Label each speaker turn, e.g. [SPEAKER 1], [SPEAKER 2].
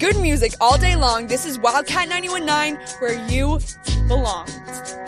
[SPEAKER 1] good music all day long. This is Wildcat 91.9, where you belong.